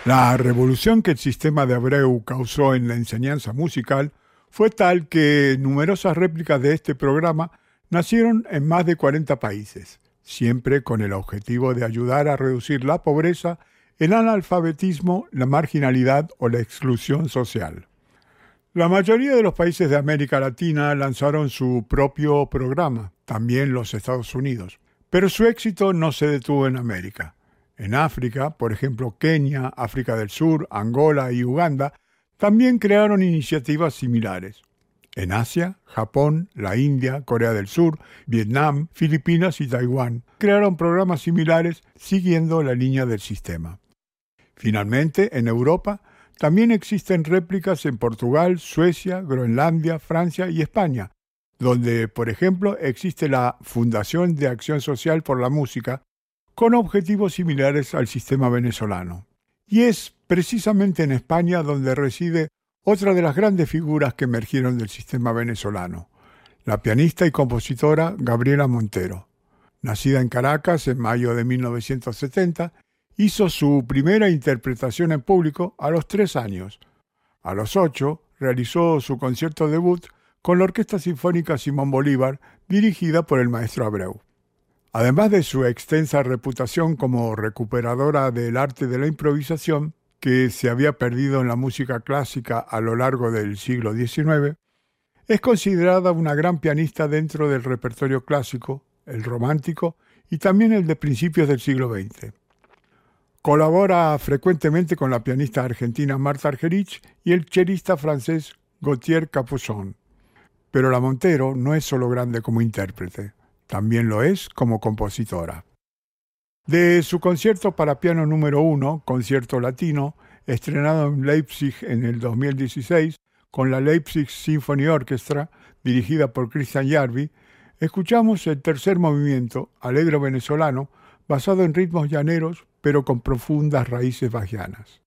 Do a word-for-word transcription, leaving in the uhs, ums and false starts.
La revolución que el sistema de Abreu causó en la enseñanza musical fue tal que numerosas réplicas de este programa nacieron en más de cuarenta países, siempre con el objetivo de ayudar a reducir la pobreza, el analfabetismo, la marginalidad o la exclusión social. La mayoría de los países de América Latina lanzaron su propio programa, también los Estados Unidos, pero su éxito no se detuvo en América. En África, por ejemplo, Kenia, África del Sur, Angola y Uganda, también crearon iniciativas similares. En Asia, Japón, la India, Corea del Sur, Vietnam, Filipinas y Taiwán crearon programas similares siguiendo la línea del sistema. Finalmente, en Europa, también existen réplicas en Portugal, Suecia, Groenlandia, Francia y España, donde, por ejemplo, existe la Fundación de Acción Social por la Música, con objetivos similares al sistema venezolano. Y es precisamente en España donde reside otra de las grandes figuras que emergieron del sistema venezolano, la pianista y compositora Gabriela Montero. Nacida en Caracas en mayo de mil novecientos setenta, hizo su primera interpretación en público a los tres años. A los ocho, realizó su concierto debut con la Orquesta Sinfónica Simón Bolívar, dirigida por el maestro Abreu. Además de su extensa reputación como recuperadora del arte de la improvisación, que se había perdido en la música clásica a lo largo del siglo diecinueve, es considerada una gran pianista dentro del repertorio clásico, el romántico y también el de principios del siglo veinte. Colabora frecuentemente con la pianista argentina Martha Argerich y el chelista francés Gauthier Capuçon. Pero la Montero no es solo grande como intérprete, también lo es como compositora. De su concierto para piano número uno, Concierto Latino, estrenado en Leipzig en el dos mil dieciséis, con la Leipzig Symphony Orchestra, dirigida por Christian Järvi, escuchamos el tercer movimiento, Allegro venezolano, basado en ritmos llaneros, pero con profundas raíces bahianas.